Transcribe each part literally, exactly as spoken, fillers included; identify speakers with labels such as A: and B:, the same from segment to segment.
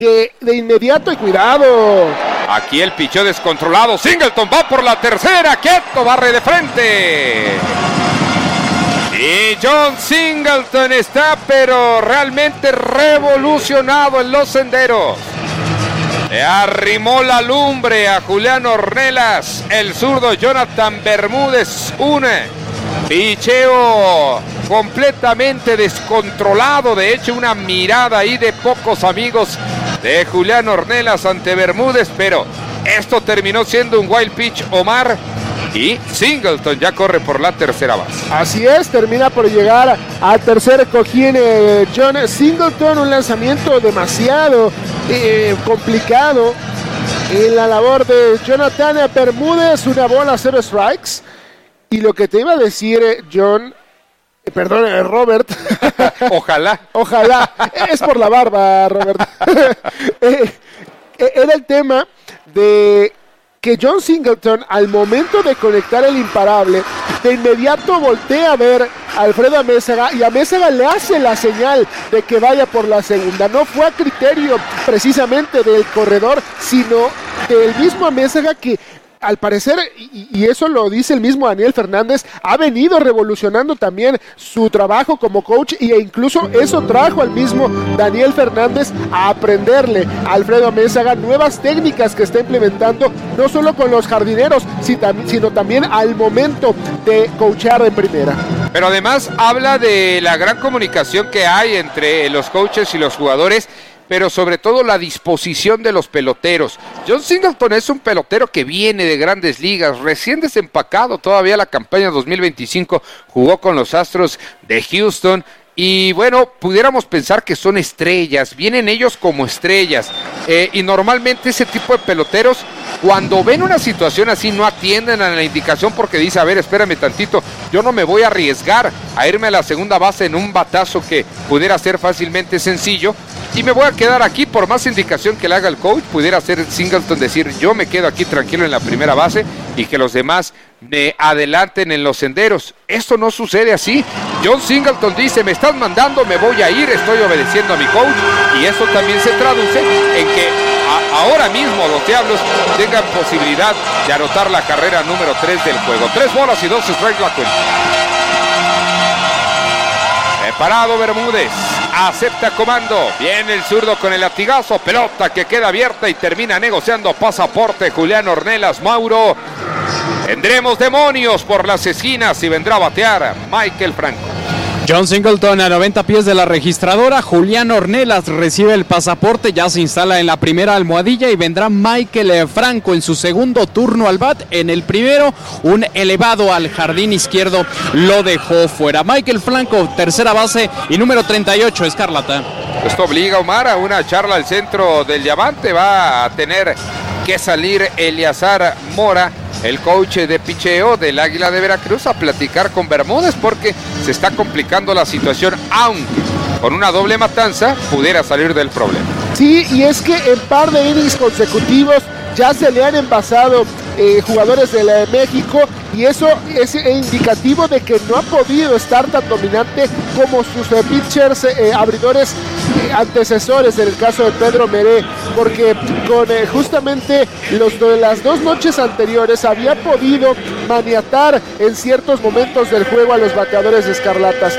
A: que de inmediato y cuidado.
B: Aquí el picheo descontrolado. Singleton va por la tercera. Quieto, barre de frente. Y John Singleton está pero realmente revolucionado en los senderos. Le arrimó la lumbre a Julián Ornelas. El zurdo Jonathan Bermúdez une. Picheo completamente descontrolado. De hecho, una mirada ahí de pocos amigos de Julián Ornelas ante Bermúdez. Pero esto terminó siendo un wild pitch, Omar. Y Singleton ya corre por la tercera base.
A: Así es, termina por llegar al tercer cojín eh, John Singleton. Un lanzamiento demasiado eh, complicado en la labor de Jonathan Bermúdez. Una bola, cero strikes. Y lo que te iba a decir, eh, John, eh, perdón, eh, Robert.
B: Ojalá.
A: Ojalá. Es por la barba, Robert. eh, eh, era el tema de que John Singleton, al momento de conectar el imparable, de inmediato voltea a ver a Alfredo Amézaga y Amézaga le hace la señal de que vaya por la segunda. No fue a criterio precisamente del corredor, sino del mismo Amézaga que, al parecer, y, y eso lo dice el mismo Daniel Fernández, ha venido revolucionando también su trabajo como coach, e incluso eso trajo al mismo Daniel Fernández a aprenderle a Alfredo Amézaga nuevas técnicas que está implementando, no solo con los jardineros, sino también al momento de coachar en primera.
B: Pero además habla de la gran comunicación que hay entre los coaches y los jugadores, pero sobre todo la disposición de los peloteros. John Singleton es un pelotero que viene de grandes ligas, recién desempacado, todavía la campaña dos mil veinticinco jugó con los Astros de Houston, y bueno, pudiéramos pensar que son estrellas, vienen ellos como estrellas, eh, y normalmente ese tipo de peloteros, cuando ven una situación así, no atienden a la indicación porque dice, a ver, espérame tantito, yo no me voy a arriesgar a irme a la segunda base en un batazo que pudiera ser fácilmente sencillo, y me voy a quedar aquí por más indicación que le haga el coach. Pudiera ser Singleton decir, yo me quedo aquí tranquilo en la primera base y que los demás me adelanten en los senderos. Esto no sucede así. John Singleton dice, me están mandando, me voy a ir, estoy obedeciendo a mi coach, y eso también se traduce en que a, ahora mismo los Diablos tengan posibilidad de anotar la carrera número tres del juego. Tres bolas y dos strikes la cuenta. Preparado Bermúdez, acepta comando, viene el zurdo con el latigazo, pelota que queda abierta y termina negociando pasaporte Julián Ornelas. Mauro, tendremos demonios por las esquinas y vendrá a batear Michael Franco.
C: John Singleton a noventa pies de la registradora, Julián Ornelas recibe el pasaporte, ya se instala en la primera almohadilla y vendrá Michael Franco en su segundo turno al bat. En el primero, un elevado al jardín izquierdo lo dejó fuera. Michael Franco, tercera base y número treinta y ocho, Escarlata.
B: Esto obliga a Omar a una charla al centro del diamante, va a tener que salir Eleazar Mora, el coach de picheo del Águila de Veracruz, a platicar con Bermúdez porque se está complicando la situación, aunque con una doble matanza pudiera salir del problema.
A: Sí, y es que en par de innings consecutivos ya se le han envasado eh, jugadores de la de México, y eso es indicativo de que no ha podido estar tan dominante como sus eh, pitchers eh, abridores eh, antecesores, en el caso de Pedro Meré, porque con eh, justamente los de las dos noches anteriores había podido maniatar en ciertos momentos del juego a los bateadores de Escarlatas.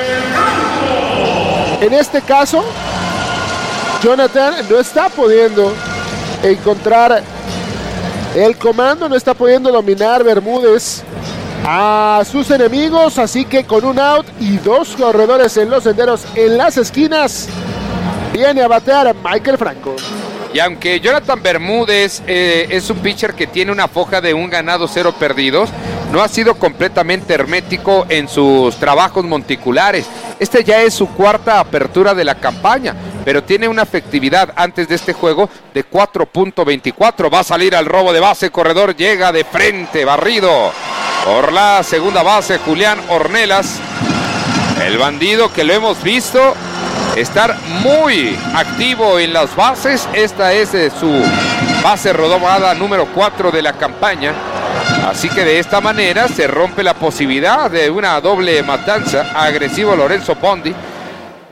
A: En este caso, Jonathan no está pudiendo encontrar el comando, no está pudiendo dominar Bermúdez a sus enemigos, así que con un out y dos corredores en los senderos en las esquinas, viene a batear a Michael Franco.
B: Y aunque Jonathan Bermúdez eh, es un pitcher que tiene una foja de un ganado, cero perdidos, no ha sido completamente hermético en sus trabajos monticulares. Este ya es su cuarta apertura de la campaña, pero tiene una efectividad antes de este juego de cuatro punto veinticuatro. Va a salir al robo de base, corredor llega de frente, barrido por la segunda base Julián Ornelas, el bandido que lo hemos visto estar muy activo en las bases. Esta es eh, su base rodada número cuatro de la campaña, así que de esta manera se rompe la posibilidad de una doble matanza. Agresivo Lorenzo Bondi,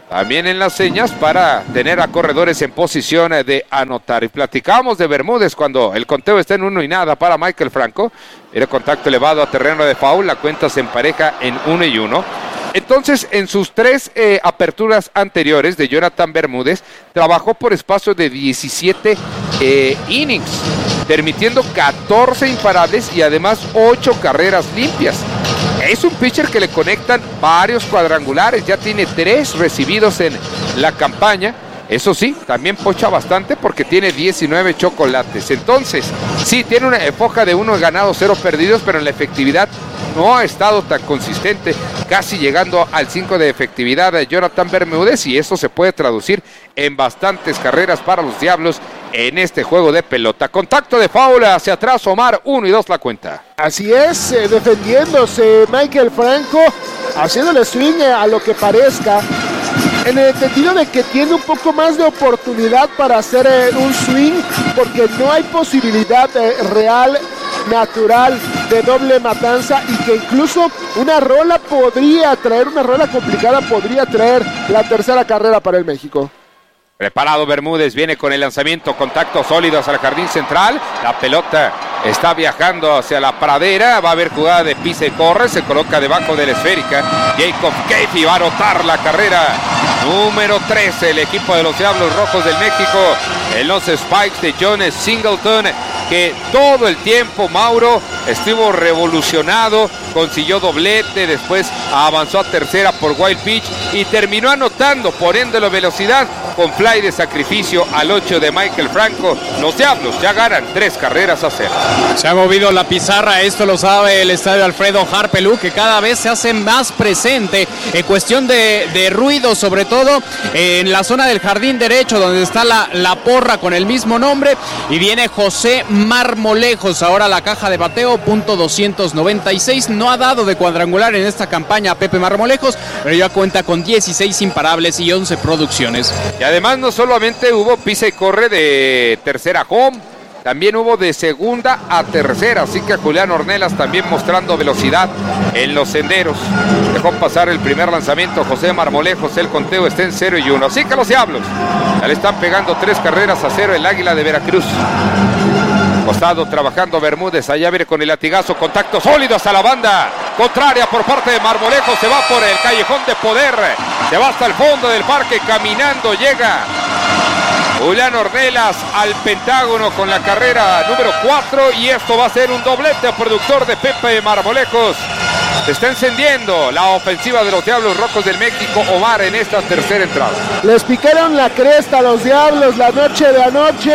B: también en las señas para tener a corredores en posición de anotar. Y platicamos de Bermúdez cuando el conteo está en uno y nada para Michael Franco. Era contacto elevado a terreno de foul, la cuenta se empareja en uno y uno. Entonces, en sus tres eh, aperturas anteriores de Jonathan Bermúdez, trabajó por espacio de diecisiete eh, innings, permitiendo catorce imparables y además ocho carreras limpias. Es un pitcher que le conectan varios cuadrangulares, ya tiene tres recibidos en la campaña. Eso sí, también pocha bastante porque tiene diecinueve chocolates. Entonces, sí, tiene una foja de uno ganados, cero perdidos, pero en la efectividad no ha estado tan consistente, casi llegando al cinco de efectividad de Jonathan Bermúdez, y eso se puede traducir en bastantes carreras para los Diablos en este juego de pelota. Contacto de foul hacia atrás, Omar, uno y dos la cuenta.
A: Así es, eh, defendiéndose Michael Franco, haciéndole swing a lo que parezca, en el sentido de que tiene un poco más de oportunidad para hacer eh, un swing, porque no hay posibilidad eh, real, natural, de doble matanza, y que incluso una rola podría traer, una rola complicada podría traer la tercera carrera para el México.
B: Preparado Bermúdez, viene con el lanzamiento, contacto sólido hacia el jardín central, la pelota está viajando hacia la pradera, va a haber jugada de pisa y corre, se coloca debajo de la esférica, Jacob Keefe va a anotar la carrera número trece, el equipo de los Diablos Rojos del México, en los spikes de John Singleton, que todo el tiempo, Mauro, estuvo revolucionado, consiguió doblete, después avanzó a tercera por wild pitch y terminó anotando, poniéndolo velocidad con fly de sacrificio al ocho de Michael Franco. Los Diablos ya ganan tres carreras a cero.
C: Se ha movido la pizarra, esto lo sabe el estadio Alfredo Harpelú, que cada vez se hace más presente en cuestión de, de ruido, sobre todo en la zona del jardín derecho, donde está la, la porra con el mismo nombre, y viene José Marmolejos, ahora la caja de bateo, punto doscientos noventa y seis, no ha dado de cuadrangular en esta campaña a Pepe Marmolejos, pero ya cuenta con dieciséis imparables y once producciones.
B: Y además no solamente hubo pisa y corre de tercera home, también hubo de segunda a tercera, así que Julián Ornelas también mostrando velocidad en los senderos. Dejó pasar el primer lanzamiento José Marmolejos, el conteo está en cero y uno, así que los Diablos ya le están pegando tres carreras a cero el Águila de Veracruz. Costado trabajando Bermúdez, allá viene con el latigazo, contacto sólido hasta la banda contraria por parte de Marmolejos, se va por el callejón de poder, se va hasta el fondo del parque, caminando llega Julián Ornelas al Pentágono con la carrera número cuatro, y esto va a ser un doblete productor de Pepe Marmolejos. Se está encendiendo la ofensiva de los Diablos Rojos del México, Omar, en esta tercera entrada.
A: Les picaron la cresta a los Diablos la noche de anoche,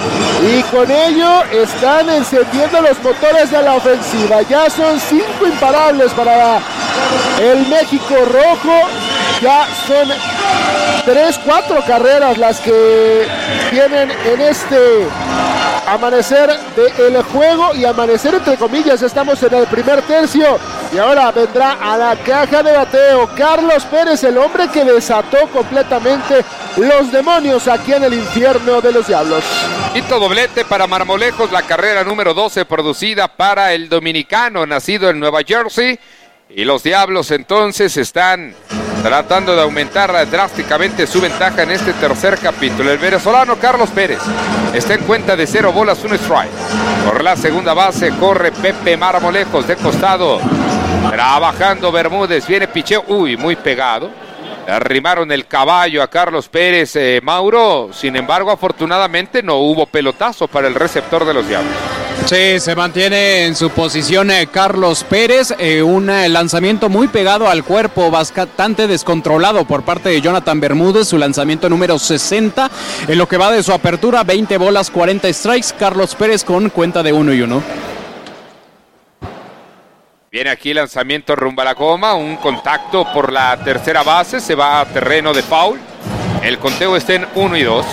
A: y con ello están encendiendo los motores de la ofensiva. Ya son cinco imparables para el México Rojo, ya son tres, cuatro carreras las que tienen en este amanecer del juego, y amanecer entre comillas, estamos en el primer tercio, y ahora vendrá a la caja de bateo Carlos Pérez, el hombre que desató completamente los demonios aquí en el infierno de los Diablos.
B: Quinto doblete para Marmolejos, la carrera número doce producida para el dominicano nacido en Nueva Jersey, y los Diablos entonces están tratando de aumentar drásticamente su ventaja en este tercer capítulo. El venezolano Carlos Pérez está en cuenta de cero bolas, un strike. Por la segunda base corre Pepe Marmolejos de costado. Trabajando Bermúdez, viene picheo, uy, muy pegado. Le arrimaron el caballo a Carlos Pérez, eh, Mauro. Sin embargo, afortunadamente no hubo pelotazo para el receptor de los Diablos.
C: Sí, se mantiene en su posición eh, Carlos Pérez, eh, un eh, lanzamiento muy pegado al cuerpo, bastante descontrolado por parte de Jonathan Bermúdez, su lanzamiento número sesenta, en lo que va de su apertura, veinte bolas, cuarenta strikes, Carlos Pérez con cuenta de uno y uno.
B: Viene aquí lanzamiento rumbo a la goma, un contacto por la tercera base, se va a terreno de foul, el conteo está en uno y dos.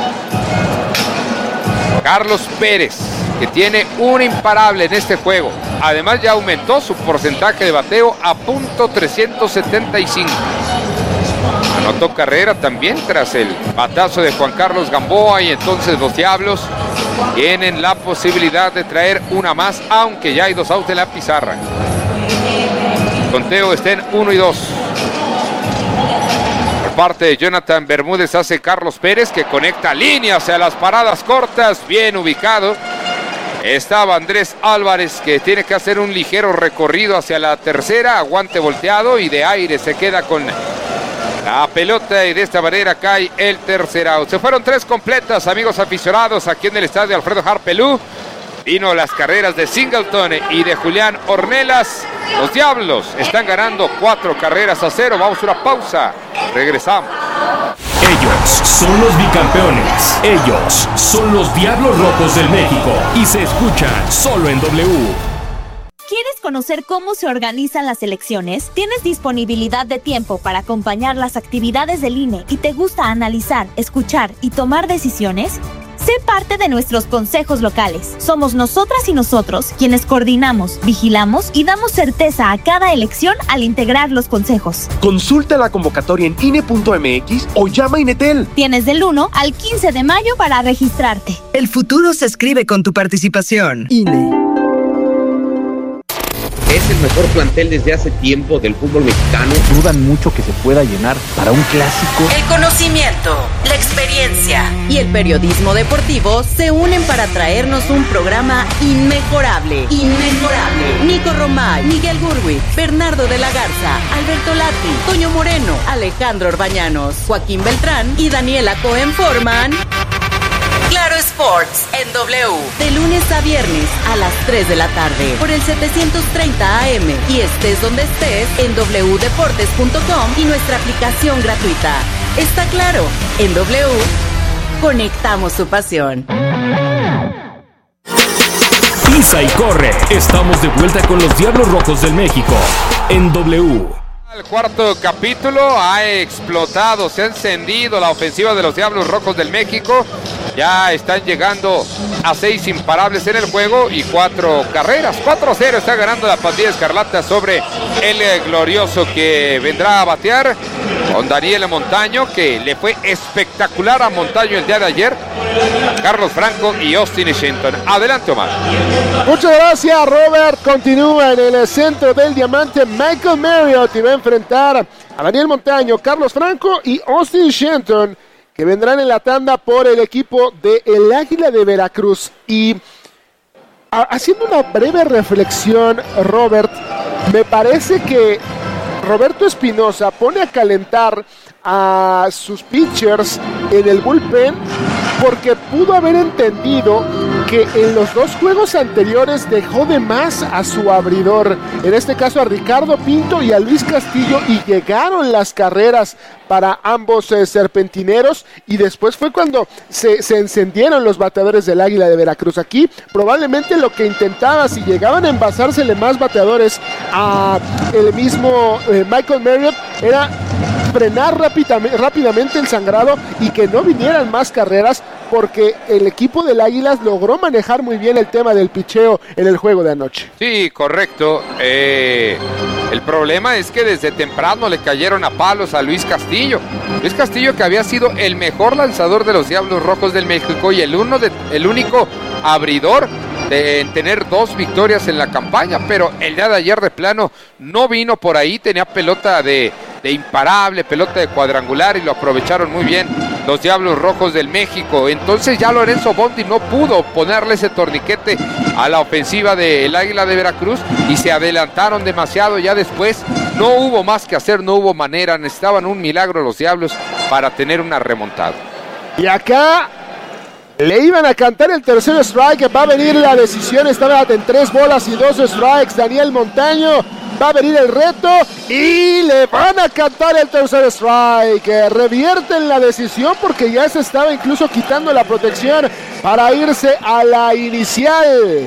B: Carlos Pérez, que tiene un imparable en este juego. Además ya aumentó su porcentaje de bateo a punto trescientos setenta y cinco. Anotó carrera también tras el batazo de Juan Carlos Gamboa, y entonces los Diablos tienen la posibilidad de traer una más, aunque ya hay dos outs en la pizarra. El conteo está en uno y dos. parte de Jonathan Bermúdez hace Carlos Pérez, que conecta líneas a las paradas cortas, bien ubicado. Estaba Andrés Álvarez, que tiene que hacer un ligero recorrido hacia la tercera, aguante volteado y de aire se queda con la pelota y de esta manera cae el tercer out. Se fueron tres completas, amigos aficionados, aquí en el estadio Alfredo Harpelú. Vino las carreras de Singleton y de Julián Ornelas. Los Diablos están ganando cuatro carreras a cero. Vamos a una pausa. Regresamos.
D: Ellos son los bicampeones. Ellos son los Diablos Rojos del México. Y se escuchan solo en W.
E: ¿Quieres conocer cómo se organizan las elecciones? ¿Tienes disponibilidad de tiempo para acompañar las actividades del I N E y te gusta analizar, escuchar y tomar decisiones? Sé parte de nuestros consejos locales. Somos nosotras y nosotros quienes coordinamos, vigilamos y damos certeza a cada elección al integrar los consejos.
F: Consulta la convocatoria en I N E punto M X o llama a Inetel.
E: Tienes del uno al quince de mayo para registrarte.
G: El futuro se escribe con tu participación. I N E.
H: Es el mejor plantel desde hace tiempo del fútbol mexicano.
I: Dudan mucho que se pueda llenar para un clásico.
J: El conocimiento, la experiencia y el periodismo deportivo se unen para traernos un programa inmejorable. Inmejorable. Nico Romay, Miguel Gurwitz, Bernardo de la Garza, Alberto Lati, Toño Moreno, Alejandro Orbañanos, Joaquín Beltrán y Daniela Cohen forman Claro Sports en W, de lunes a viernes a las tres de la tarde por el setecientos treinta A M y estés donde estés en doble u deportes punto com y nuestra aplicación gratuita. Está claro, en W conectamos su pasión.
D: Pisa y corre. Estamos de vuelta con los Diablos Rojos del México en W.
B: El cuarto capítulo ha explotado, se ha encendido la ofensiva de los Diablos Rojos del México. Ya están llegando a seis imparables en el juego y cuatro carreras. cuatro a cero está ganando la pandilla escarlata sobre el glorioso, que vendrá a batear con Daniel Montaño, que le fue espectacular a Montaño el día de ayer. Carlos Franco y Austin Shenton. Adelante, Omar.
A: Muchas gracias, Robert. Continúa en el centro del diamante Michael Marriott y va a enfrentar a Daniel Montaño, Carlos Franco y Austin Shenton, que vendrán en la tanda por el equipo de el Águila de Veracruz. Y a, haciendo una breve reflexión, Robert, me parece que Roberto Espinoza pone a calentar a sus pitchers en el bullpen porque pudo haber entendido que en los dos juegos anteriores dejó de más a su abridor, en este caso a Ricardo Pinto y a Luis Castillo, y llegaron las carreras para ambos eh, serpentineros, y después fue cuando se, se encendieron los bateadores del Águila de Veracruz. Aquí probablemente lo que intentaba, si llegaban a envasársele más bateadores a el mismo eh, Michael Marriott, era frenar rápidamente, rápidamente el sangrado y que no vinieran más carreras, porque el equipo del Águilas logró manejar muy bien el tema del picheo en el juego de anoche.
B: Sí, correcto. Eh, el problema es que desde temprano le cayeron a palos a Luis Castillo. Luis Castillo, que había sido el mejor lanzador de los Diablos Rojos del México y el, uno de, el único abridor de tener dos victorias en la campaña, pero el día de ayer de plano no vino por ahí, tenía pelota de, de imparable, pelota de cuadrangular, y lo aprovecharon muy bien los Diablos Rojos del México. Entonces ya Lorenzo Bondi no pudo ponerle ese torniquete a la ofensiva del Águila de Veracruz y se adelantaron demasiado. Ya después no hubo más que hacer, no hubo manera, necesitaban un milagro los Diablos para tener una remontada.
A: Y acá le iban a cantar el tercer strike, va a venir la decisión, estaba en tres bolas y dos strikes, Daniel Montaño, va a venir el reto y le van a cantar el tercer strike, revierten la decisión porque ya se estaba incluso quitando la protección para irse a la inicial.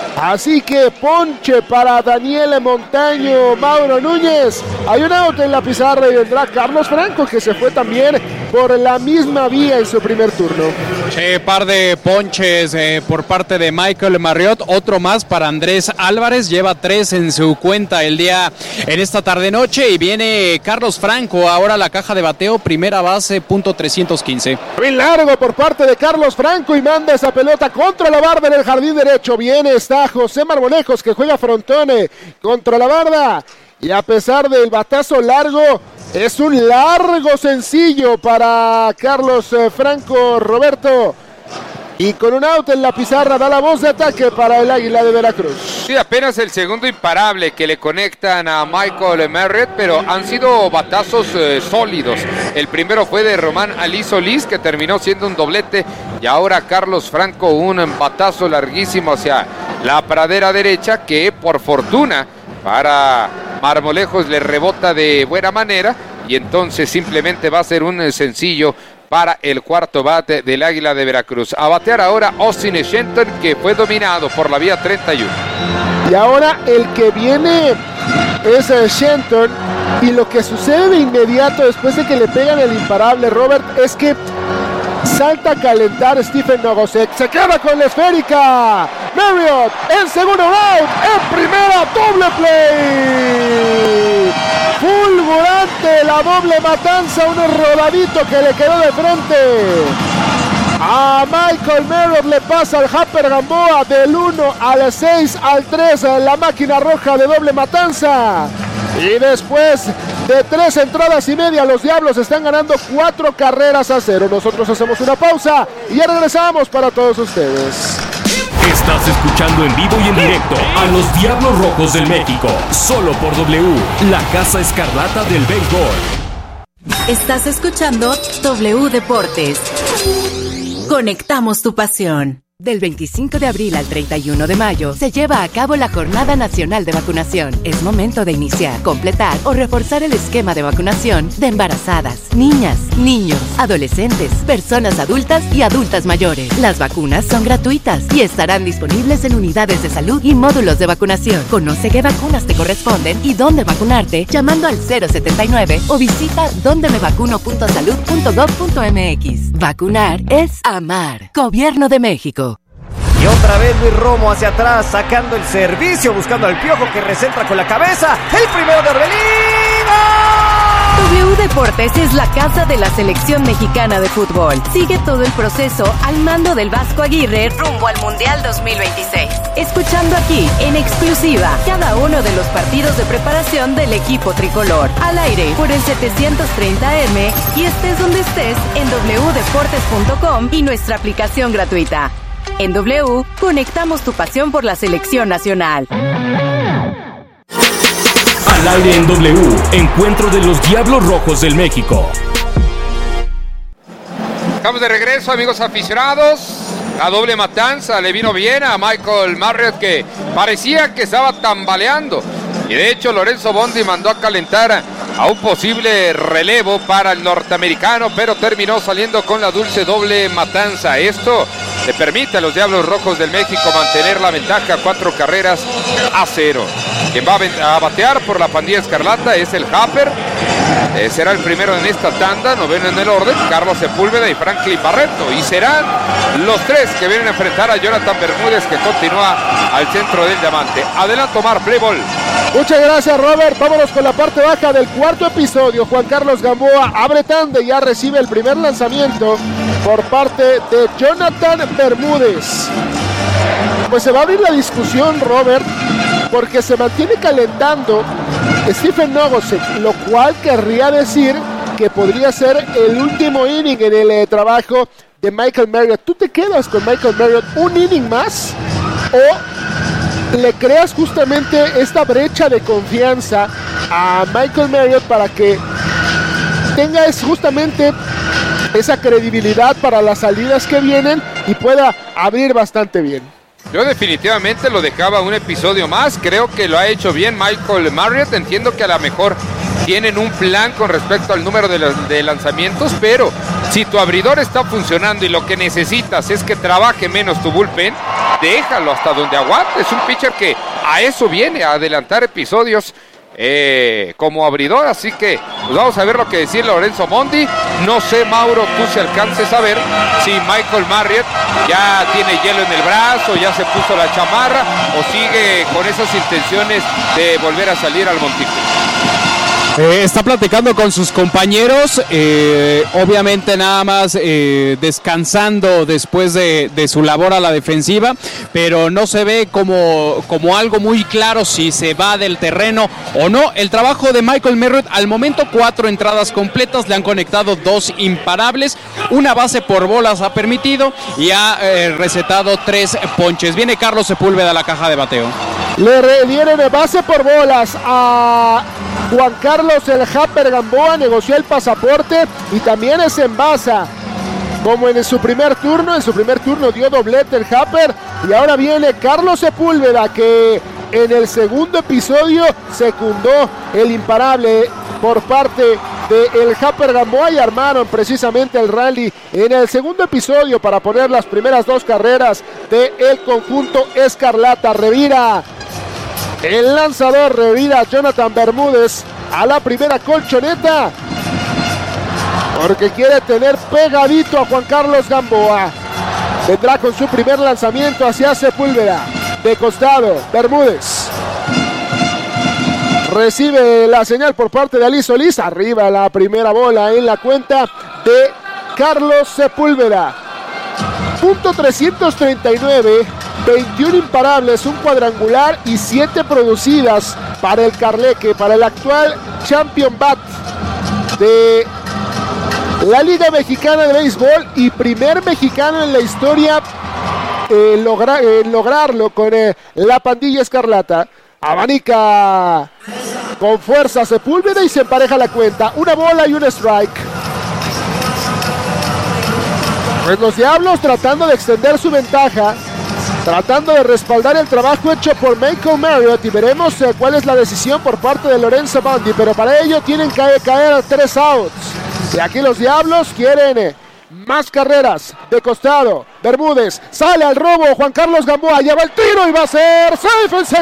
A: Así que ponche para Daniel Montaño, Mauro Núñez. Hay un out en la pizarra y vendrá Carlos Franco, que se fue también por la misma vía en su primer turno.
C: Sí, par de ponches eh, por parte de Michael Marriott, otro más para Andrés Álvarez, lleva tres en su cuenta el día en esta tarde noche, y viene Carlos Franco ahora a la caja de bateo, primera base, punto trescientos quince.
A: Muy largo por parte de Carlos Franco y manda esa pelota contra la barda en el jardín derecho. Viene, está José Marmonejos, que juega frontone contra la barda, y a pesar del batazo largo, Es un largo sencillo para Carlos eh, Franco Roberto. Y con un out en la pizarra da la voz de ataque para el Águila de Veracruz.
B: Sí, apenas el segundo imparable que le conectan a Michael Marriott, pero han sido batazos eh, sólidos. El primero fue de Román Ali Solís, que terminó siendo un doblete. Y ahora Carlos Franco, un batazo larguísimo hacia la pradera derecha, que por fortuna para Marmolejos le rebota de buena manera. Y entonces simplemente va a ser un sencillo para el cuarto bate del Águila de Veracruz. A batear ahora Austin Shenton, que fue dominado por la vía treinta y uno.
A: Y ahora el que viene es Shenton. Y lo que sucede de inmediato después de que le pegan el imparable, Robert, es que salta a calentar Stephen Nogosek. Se queda con la esférica. Marriott en segundo out. En primera, doble play. Fulgurante la doble matanza. Un rodadito que le quedó de frente. A Michael Marriott le pasa al Happer Gamboa del uno al seis al tres. La máquina roja de doble matanza. Y después de tres entradas y media, los Diablos están ganando cuatro carreras a cero. Nosotros hacemos una pausa y ya regresamos para todos ustedes.
D: Estás escuchando en vivo y en directo a los Diablos Rojos del México, solo por W, la Casa Escarlata del Béisbol.
J: Estás escuchando W Deportes. Conectamos tu pasión. Del veinticinco de abril al treinta y uno de mayo se lleva a cabo la Jornada Nacional de Vacunación. Es momento de iniciar, completar o reforzar el esquema de vacunación de embarazadas, niñas, niños, adolescentes, personas adultas y adultas mayores. Las vacunas son gratuitas y estarán disponibles en unidades de salud y módulos de vacunación. Conoce qué vacunas te corresponden y dónde vacunarte llamando al cero setenta y nueve o visita donde me vacuno punto salud punto gov punto mx. Vacunar es amar. Gobierno de México.
K: Y otra vez Luis Romo hacia atrás, sacando el servicio, buscando al Piojo que recentra con la cabeza. El primero de Orbelín.
J: W Deportes es la casa de la selección mexicana de fútbol. Sigue todo el proceso al mando del Vasco Aguirre rumbo al Mundial dos mil veintiséis. Escuchando aquí, en exclusiva, cada uno de los partidos de preparación del equipo tricolor. Al aire por el setecientos treinta eme y estés donde estés en doble u deportes punto com y nuestra aplicación gratuita. En W, conectamos tu pasión por la selección nacional.
D: Al aire en W, encuentro de los Diablos Rojos del México.
B: Estamos de regreso, amigos aficionados. La doble matanza le vino bien a Michael Marriott, que parecía que estaba tambaleando. Y de hecho Lorenzo Bondi mandó a calentar a un posible relevo para el norteamericano, pero terminó saliendo con la dulce doble matanza. Esto le permite a los Diablos Rojos del México mantener la ventaja, cuatro carreras a cero. Quien va a batear por la pandilla escarlata es el Happer. Eh, será el primero en esta tanda, noveno en el orden, Carlos Sepúlveda y Franklin Barreto. Y serán los tres que vienen a enfrentar a Jonathan Bermúdez, que continúa al centro del diamante. Adelante, Omar, play ball.
A: Muchas gracias, Robert. Vámonos con la parte baja del cuarto episodio. Juan Carlos Gamboa abre tanda y ya recibe el primer lanzamiento por parte de Jonathan Bermúdez. Pues se va a abrir la discusión, Robert, porque se mantiene calentando Stephen Nogosek, lo cual querría decir que podría ser el último inning en el eh, trabajo de Michael Marriott. ¿Tú te quedas con Michael Marriott un inning más o le creas justamente esta brecha de confianza a Michael Marriott para que tenga es justamente esa credibilidad para las salidas que vienen y pueda abrir bastante bien?
B: Yo definitivamente lo dejaba un episodio más. Creo que lo ha hecho bien Michael Marriott. Entiendo que a lo mejor tienen un plan con respecto al número de, los, de lanzamientos, pero si tu abridor está funcionando y lo que necesitas es que trabaje menos tu bullpen, déjalo hasta donde aguante. Es un pitcher que a eso viene, a adelantar episodios eh, como abridor. Así que pues vamos a ver lo que decir Lorenzo Bondi. No sé, Mauro, tú si alcances a ver si Michael Marriott ya tiene hielo en el brazo, ya se puso la chamarra o sigue con esas intenciones de volver a salir al montículo.
C: Eh, está platicando con sus compañeros, eh, obviamente nada más eh, descansando después de, de su labor a la defensiva, pero no se ve como, como algo muy claro si se va del terreno o no. El trabajo de Michael Merritt, al momento cuatro entradas completas, le han conectado dos imparables, una base por bolas ha permitido y ha eh, recetado tres ponches. Viene Carlos Sepúlveda a la caja de bateo.
A: Le dieron base por bolas a Juan Carlos el Happer Gamboa, negoció el pasaporte y también es envasa. Como en su primer turno, en su primer turno dio doblete el Happer y ahora viene Carlos Sepúlveda, que en el segundo episodio secundó el imparable por parte del Happer Gamboa y armaron precisamente el rally en el segundo episodio para poner las primeras dos carreras del conjunto Escarlata. Revira el lanzador, revira Jonathan Bermúdez a la primera colchoneta porque quiere tener pegadito a Juan Carlos Gamboa. Vendrá con su primer lanzamiento hacia Sepúlveda. De costado, Bermúdez recibe la señal por parte de Ali Solís. Arriba la primera bola en la cuenta de Carlos Sepúlveda. Punto trescientos treinta y nueve, veintiún imparables, un cuadrangular y siete producidas para el Carleque, para el actual champion bat de la Liga Mexicana de Béisbol y primer mexicano en la historia eh, logra, eh, lograrlo con eh, la pandilla Escarlata. Abanica con fuerza Sepúlveda y se empareja la cuenta. Una bola y un strike. Pues los Diablos tratando de extender su ventaja, tratando de respaldar el trabajo hecho por Michael Merritt, y veremos eh, cuál es la decisión por parte de Lorenzo Bondi, pero para ello tienen que caer a tres outs. Y aquí los Diablos quieren eh, más carreras. De costado, Bermúdez sale al robo, Juan Carlos Gamboa lleva el tiro y va a ser safe en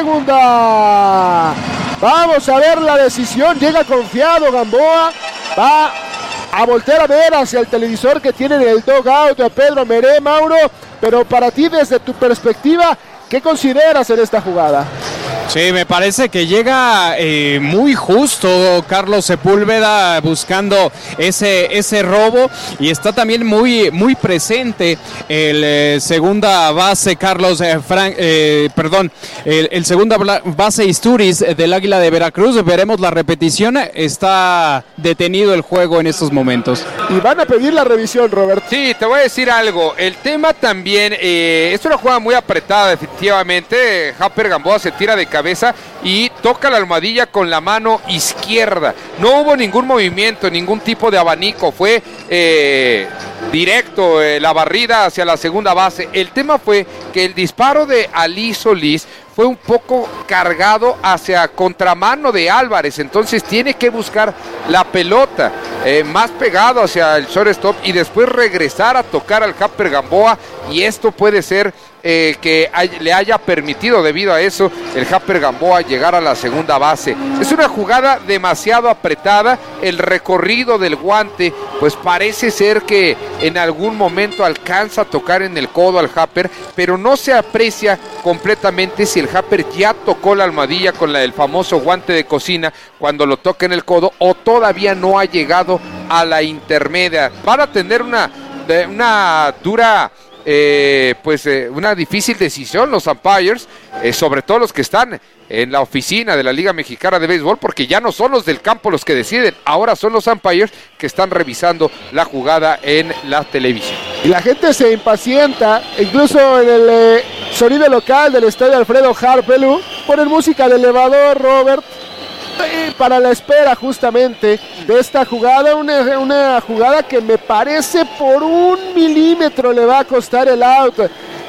A: segunda. Vamos a ver la decisión, llega confiado Gamboa, va a voltear a ver hacia el televisor que tiene en el dugout a Pedro Meré. Mauro, pero para ti, desde tu perspectiva, ¿qué consideras en esta jugada?
C: Sí, me parece que llega eh, muy justo Carlos Sepúlveda buscando ese, ese robo, y está también muy, muy presente el eh, segunda base Carlos eh, Frank, eh, perdón, el, el segunda base Isturiz del Águila de Veracruz. Veremos la repetición, está detenido el juego en estos momentos.
A: Y van a pedir la revisión, Robert.
B: Sí, te voy a decir algo, el tema también, eh, es una jugada muy apretada definitivamente. Happer Gamboa se tira de cabeza y toca la almohadilla con la mano izquierda. No hubo ningún movimiento, ningún tipo de abanico, fue eh, directo eh, la barrida hacia la segunda base. El tema fue que el disparo de Ali Solís fue un poco cargado hacia contramano de Álvarez, entonces tiene que buscar la pelota eh, más pegado hacia el shortstop y después regresar a tocar al Happer Gamboa, y esto puede ser eh, que hay, le haya permitido debido a eso el Happer Gamboa llegar a la segunda base. Es una jugada demasiado apretada, el recorrido del guante pues parece ser que en algún momento alcanza a tocar en el codo al Happer, pero no se aprecia completamente si el Happer ya tocó la almohadilla con la del famoso guante de cocina cuando lo toca en el codo o todavía no ha llegado a la intermedia. Van a tener una, una dura eh, pues eh, una difícil decisión los umpires, eh, sobre todo los que están en la oficina de la Liga Mexicana de Béisbol, porque ya no son los del campo los que deciden, ahora son los umpires que están revisando la jugada en la televisión.
A: Y la gente se impacienta, incluso en el eh, sonido local del estadio Alfredo Harpelú, ponen música de elevador, Robert, eh, para la espera justamente de esta jugada, una, una jugada que me parece por un milímetro le va a costar el out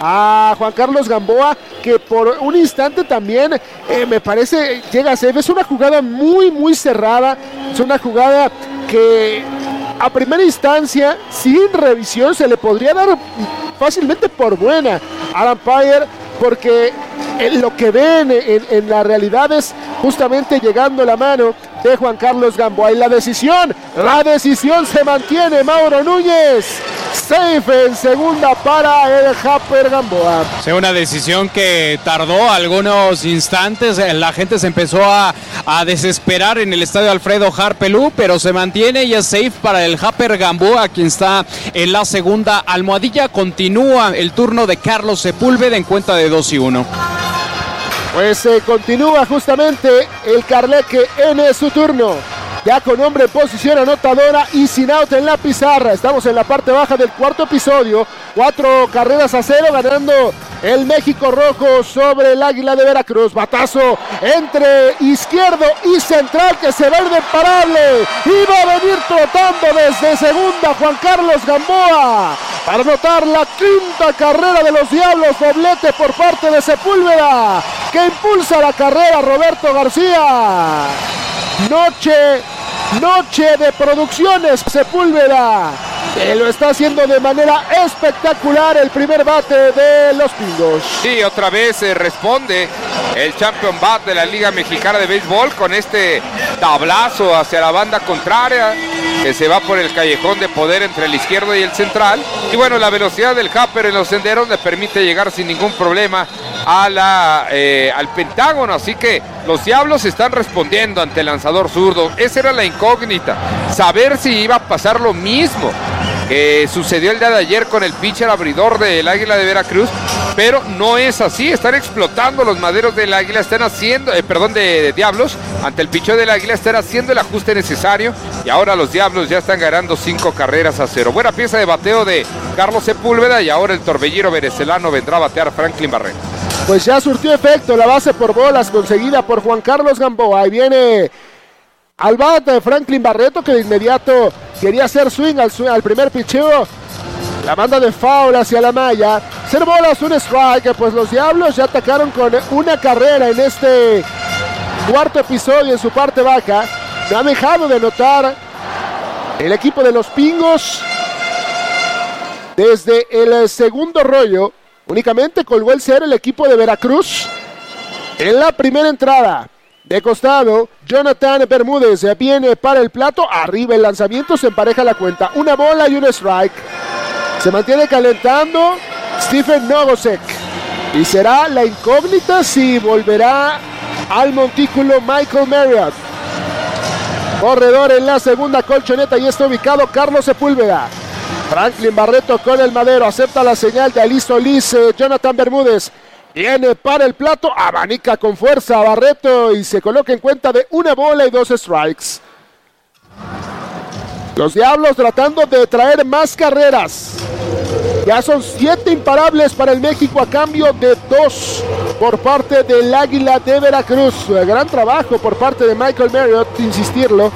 A: a Juan Carlos Gamboa, que por un instante también eh, me parece llega a ser. Es una jugada muy muy cerrada, es una jugada que a primera instancia sin revisión se le podría dar fácilmente por buena al umpire, porque en lo que ven en, en la realidad es justamente llegando la mano de Juan Carlos Gamboa. Y la decisión, la decisión se mantiene, Mauro Núñez. Safe en segunda para el Happer Gamboa.
C: Sí, una decisión que tardó algunos instantes. La gente se empezó a, a desesperar en el estadio Alfredo Harpelú, pero se mantiene y es safe para el Happer Gamboa, quien está en la segunda almohadilla. Continúa el turno de Carlos Sepúlveda en cuenta de dos y uno.
A: Pues eh, continúa justamente el Carleque en eh, su turno. Ya con hombre en posición anotadora y sin out en la pizarra. Estamos en la parte baja del cuarto episodio. Cuatro carreras a cero, ganando el México Rojo sobre el Águila de Veracruz. Batazo entre izquierdo y central que se va a ir de imparable. Y va a venir trotando desde segunda Juan Carlos Gamboa para anotar la quinta carrera de los Diablos. Doblete por parte de Sepúlveda, que impulsa la carrera Roberto García. Noche, noche de producciones Sepúlveda, que lo está haciendo de manera espectacular el primer bate de los Pingos.
B: Sí, otra vez eh, responde el champion bat de la Liga Mexicana de Béisbol con este tablazo hacia la banda contraria, que se va por el callejón de poder entre el izquierdo y el central. Y bueno, la velocidad del Happer en los senderos le permite llegar sin ningún problema a la, eh, al Pentágono. Así que los Diablos están respondiendo ante el lanzador zurdo. Esa era la incógnita, saber si iba a pasar lo mismo que sucedió el día de ayer con el pitcher abridor del Águila de Veracruz, pero no es así. Están explotando los maderos del Águila, están haciendo, eh, perdón, de, de Diablos, ante el pitcher del Águila, están haciendo el ajuste necesario y ahora los Diablos ya están ganando cinco carreras a cero. Buena pieza de bateo de Carlos Sepúlveda y ahora el torbellino venezolano vendrá a batear Franklin Barreto.
A: Pues ya surtió efecto la base por bolas conseguida por Juan Carlos Gamboa. Ahí viene al bat de Franklin Barreto, que de inmediato quería hacer swing al, swing, al primer picheo. La manda de foul hacia la malla. Cero bolas, un strike. Pues los Diablos ya atacaron con una carrera en este cuarto episodio en su parte baja. No ha dejado de anotar el equipo de los Pingos desde el segundo rollo. Únicamente colgó el cero el equipo de Veracruz en la primera entrada. De costado, Jonathan Bermúdez viene para el plato. Arriba el lanzamiento, se empareja la cuenta. Una bola y un strike. Se mantiene calentando Stephen Nogosek. Y será la incógnita si volverá al montículo Michael Marriott. Corredor en la segunda colchoneta y está ubicado Carlos Sepúlveda. Franklin Barreto con el madero, acepta la señal de Alisto Liz. eh, Jonathan Bermúdez viene para el plato, abanica con fuerza a Barreto y se coloca en cuenta de una bola y dos strikes. Los Diablos tratando de traer más carreras. Ya son siete imparables para el México a cambio de dos por parte del Águila de Veracruz. Gran trabajo por parte de Michael Marriott, insistirlo.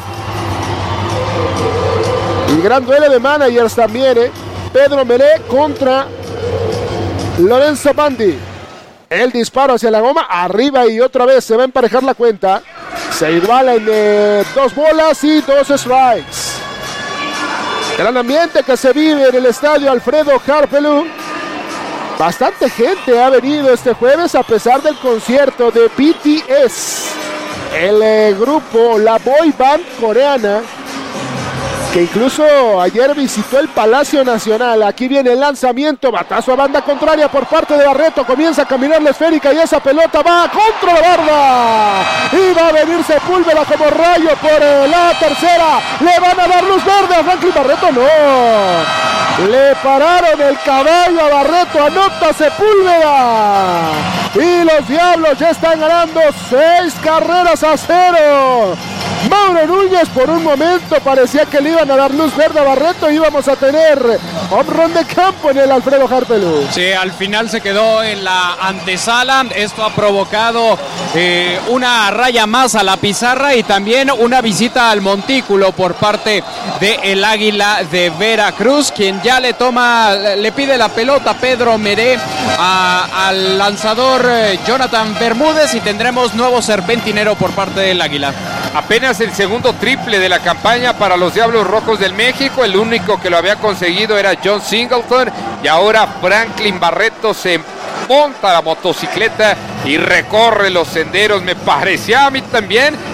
A: Y gran duelo de managers también, ¿eh? Pedro Meré contra Lorenzo Bandi. El disparo hacia la goma, arriba y otra vez se va a emparejar la cuenta. Se iguala en eh, dos bolas y dos strikes. Gran ambiente que se vive en el estadio Alfredo Harpelú. Bastante gente ha venido este jueves a pesar del concierto de B T S. El eh, grupo, la boy band coreana, que incluso ayer visitó el Palacio Nacional. Aquí viene el lanzamiento, batazo a banda contraria por parte de Barreto, comienza a caminar la esférica y esa pelota va contra la barda y va a venir Sepúlveda como rayo por la tercera. Le van a dar luz verde a Franklin Barreto, no, le pararon el caballo a Barreto, anota Sepúlveda y los Diablos ya están ganando seis carreras a cero. Mauro Núñez por un momento parecía que le iban a dar luz verde a Barreto y íbamos a tener home run de campo en el Alfredo Harpelú.
C: Sí, al final se quedó en la antesala. Esto ha provocado eh, una raya más a la pizarra y también una visita al montículo por parte del Águila de Veracruz, quien ya le toma, le pide la pelota a Pedro Meré a, al lanzador eh, Jonathan Bermúdez y tendremos nuevo serpentinero por parte del Águila.
B: Apenas el segundo triple de la campaña para los Diablos Rojos del México. El único que lo había conseguido era John Singleton y ahora Franklin Barreto se monta la motocicleta y recorre los senderos. Me parecía a mí también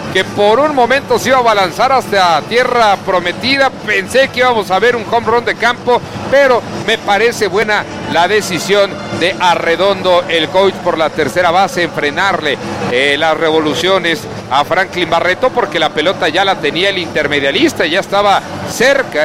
B: que por un momento se iba a balanzar hasta tierra prometida. Pensé que íbamos a ver un home run de campo, pero me parece buena la decisión de Arredondo, el coach por la tercera base, en frenarle eh, las revoluciones a Franklin Barreto, porque la pelota ya la tenía el intermedialista, ya estaba cerca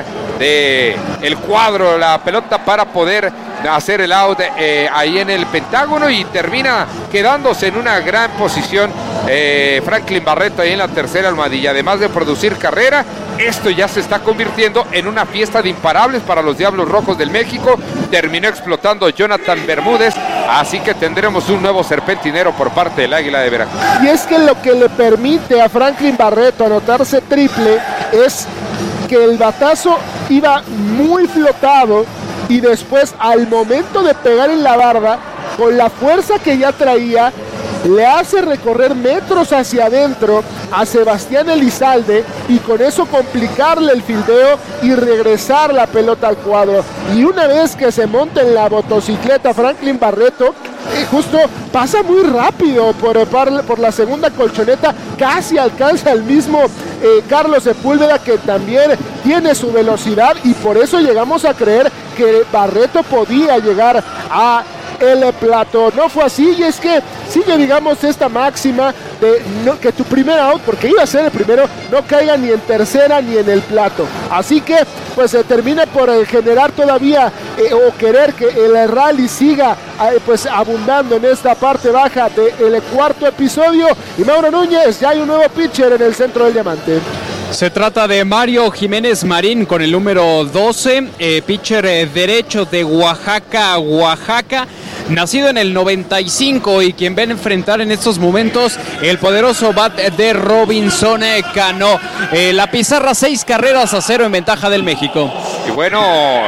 B: de el cuadro la pelota para poder hacer el out eh, ahí en el Pentágono, y termina quedándose en una gran posición eh, Franklin Barreto ahí en la tercera almohadilla. Además de producir carrera, esto ya se está convirtiendo en una fiesta de imparables para los Diablos Rojos del México. Terminó explotando Jonathan Bermúdez, así que tendremos un nuevo serpentinero por parte del Águila de Veracruz.
A: Y es que lo que le permite a Franklin Barreto anotarse triple es que el batazo iba muy flotado, y después, al momento de pegar en la barda, con la fuerza que ya traía, le hace recorrer metros hacia adentro a Sebastián Elizalde, y con eso complicarle el fildeo y regresar la pelota al cuadro. Y una vez que se monta en la motocicleta Franklin Barreto, eh, justo pasa muy rápido por, por la segunda colchoneta, casi alcanza al mismo eh, Carlos Sepúlveda, que también tiene su velocidad, y por eso llegamos a creer que Barreto podía llegar a el plato. No fue así, y es que sigue, digamos, esta máxima de no, que tu primer out, porque iba a ser el primero, no caiga ni en tercera ni en el plato. Así que pues se termina por eh, generar todavía eh, o querer que el rally siga eh, pues abundando en esta parte baja del cuarto episodio. Y Mauro Núñez, ya hay un nuevo pitcher en el centro del diamante.
C: Se trata de Mario Jiménez Marín con el número doce, eh, pitcher eh, derecho de Oaxaca, Oaxaca, nacido en el noventa y cinco, y quien ven enfrentar en estos momentos el poderoso bat de Robinson Cano. Eh, la pizarra, seis carreras a cero en ventaja del México.
B: Y bueno,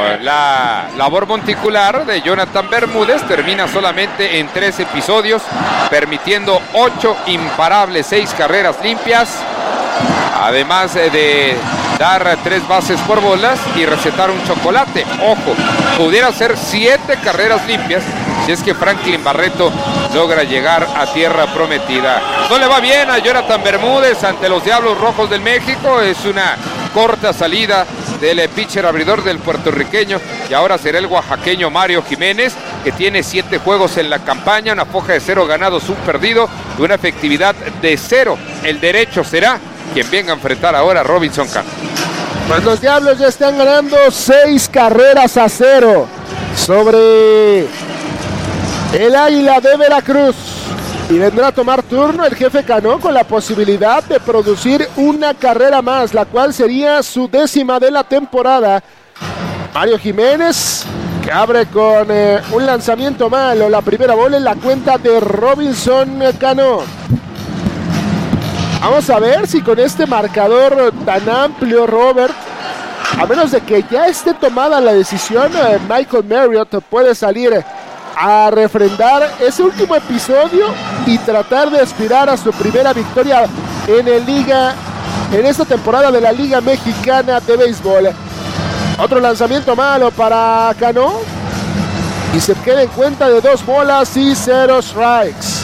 B: la labor monticular de Jonathan Bermúdez termina solamente en tres episodios, permitiendo ocho imparables, seis carreras limpias, además de dar tres bases por bolas y recetar un chocolate. Ojo, pudiera ser siete carreras limpias si es que Franklin Barreto logra llegar a tierra prometida. No le va bien a Jonathan Bermúdez ante los Diablos Rojos del México. Es una corta salida del pitcher abridor del puertorriqueño, y ahora será el oaxaqueño Mario Jiménez, que tiene siete juegos en la campaña, una foja de cero ganados, un perdido y una efectividad de cero. El derecho será quien venga a enfrentar ahora a Robinson Cano.
A: Pues los Diablos ya están ganando seis carreras a cero sobre el Águila de Veracruz. Y vendrá a tomar turno el jefe Cano con la posibilidad de producir una carrera más, la cual sería su décima de la temporada. Mario Jiménez, que abre con eh, un lanzamiento malo, la primera bola en la cuenta de Robinson Cano. Vamos a ver si con este marcador tan amplio, Robert, a menos de que ya esté tomada la decisión, eh, Michael Marriott puede salir a refrendar ese último episodio y tratar de aspirar a su primera victoria en el Liga, en esta temporada de la Liga Mexicana de Béisbol. Otro lanzamiento malo para Cano, y se queda en cuenta de dos bolas y cero strikes.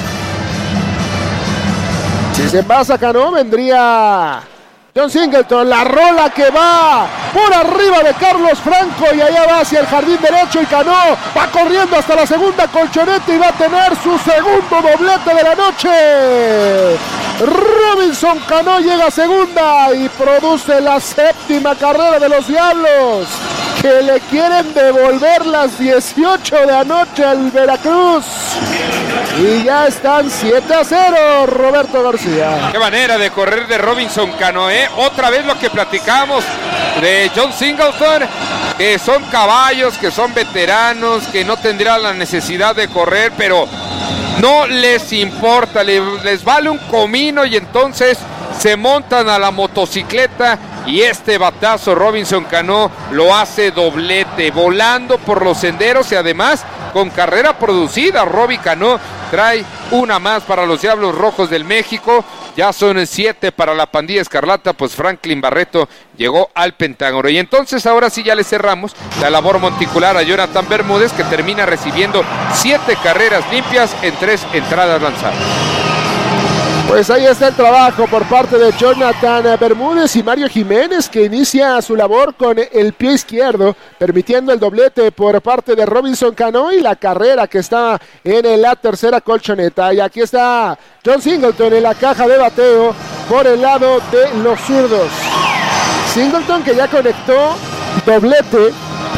A: Si se pasa Cano, vendría John Singleton, la rola que va por arriba de Carlos Franco, y allá va hacia el jardín derecho, y Cano va corriendo hasta la segunda colchoneta y va a tener su segundo doblete de la noche. Robinson Cano llega a segunda y produce la séptima carrera de los Diablos, que le quieren devolver las dieciocho de anoche al Veracruz. Y ya están siete a cero, Roberto García.
B: Qué manera de correr de Robinson Cano, ¿eh? Otra vez lo que platicamos de John Singleton, que son caballos, que son veteranos, que no tendrán la necesidad de correr, pero no les importa, les, les vale un comino, y entonces se montan a la motocicleta, y este batazo Robinson Cano lo hace doblete, volando por los senderos, y además con carrera producida. Robbie Cano trae una más para los Diablos Rojos del México. Ya son siete para la pandilla escarlata, pues Franklin Barreto llegó al Pentágono. Y entonces ahora sí ya le cerramos la labor monticular a Jonathan Bermúdez, que termina recibiendo siete carreras limpias en tres entradas lanzadas.
A: Pues ahí está el trabajo por parte de Jonathan Bermúdez y Mario Jiménez, que inicia su labor con el pie izquierdo, permitiendo el doblete por parte de Robinson Cano y la carrera que está en la tercera colchoneta. Y aquí está John Singleton en la caja de bateo por el lado de los zurdos. Singleton, que ya conectó doblete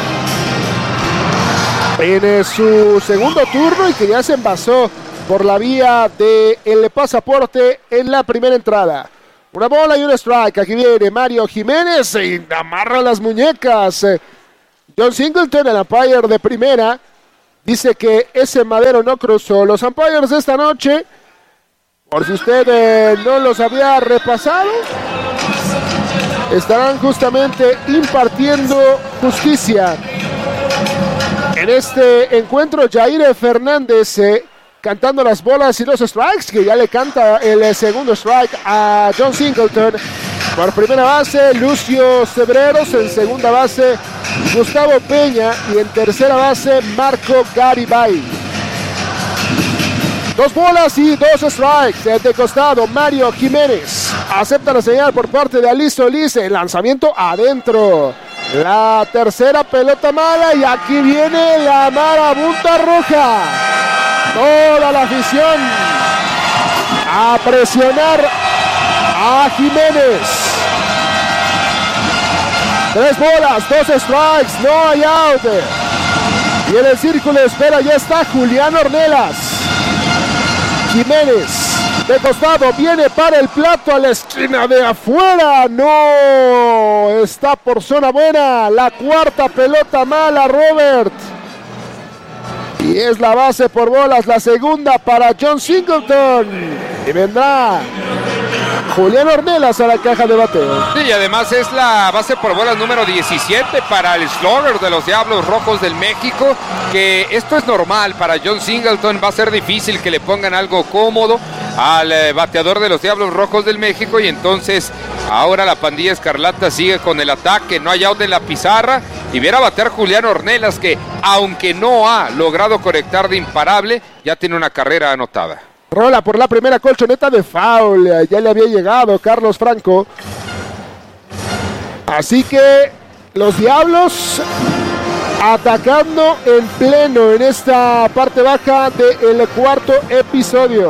A: en su segundo turno y que ya se envasó por la vía del pasaporte en la primera entrada. Una bola y un strike. Aquí viene Mario Jiménez y amarra las muñecas. John Singleton, el umpire de primera, dice que ese madero no cruzó. Los umpires de esta noche, por si usted eh, no los había repasado, estarán justamente impartiendo justicia. En este encuentro, Jair Fernández eh, cantando las bolas y los strikes, que ya le canta el segundo strike a John Singleton. Por primera base, Lucio Cebreros. En segunda base, Gustavo Peña. Y en tercera base, Marco Garibay. Dos bolas y dos strikes. De costado, Mario Jiménez acepta la señal por parte de Ali Solís. El lanzamiento adentro. La tercera pelota mala y aquí viene la marabunta roja. Toda la afición a presionar a Jiménez. Tres bolas, dos strikes, no hay out. Y en el círculo de espera ya está Julián Ornelas. Jiménez de costado viene para el plato a la esquina de afuera. No, está por zona buena. La cuarta pelota mala, Robert. Y es la base por bolas, la segunda para John Singleton. Y vendrá Julián Ornelas a la caja de bateo.
B: Sí, y además es la base por bolas número diecisiete para el slugger de los Diablos Rojos del México, que esto es normal para John Singleton. Va a ser difícil que le pongan algo cómodo al eh, bateador de los Diablos Rojos del México, y entonces ahora la pandilla escarlata sigue con el ataque. No hay out en la pizarra y viene a batear Julián Ornelas, que aunque no ha logrado conectar de imparable, ya tiene una carrera anotada.
A: Rola por la primera colchoneta de foul. Ya le había llegado Carlos Franco. Así que los Diablos atacando en pleno en esta parte baja del cuarto episodio.